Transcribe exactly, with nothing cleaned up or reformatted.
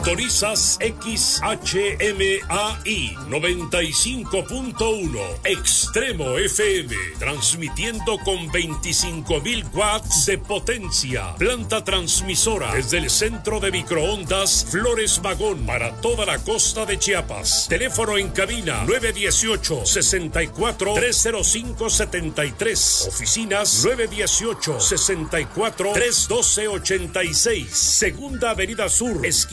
Sintonizas X H M A I noventa y cinco punto uno Extremo F M, transmitiendo con veinticinco mil watts de potencia. Planta transmisora desde el centro de microondas Flores Magón para toda la costa de Chiapas. Teléfono en cabina nueve uno ocho, seis cuatro, tres cero cinco siete tres. Oficinas nueve uno ocho, seis cuatro, tres uno dos ocho seis. Segunda Avenida Sur, esquina